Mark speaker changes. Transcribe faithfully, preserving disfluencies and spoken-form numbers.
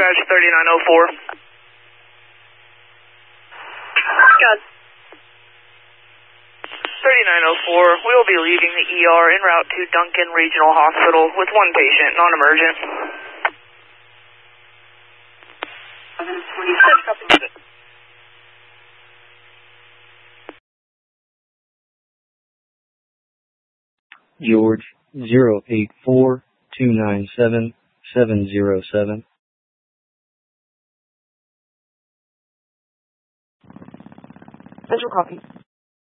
Speaker 1: Dispatch thirty-nine oh four.
Speaker 2: Got
Speaker 1: thirty-nine oh four, we'll be leaving the E R en route to Duncan Regional Hospital with one patient, non-emergent.
Speaker 3: George, zero eight four two nine seven seven zero seven.
Speaker 2: Central copy.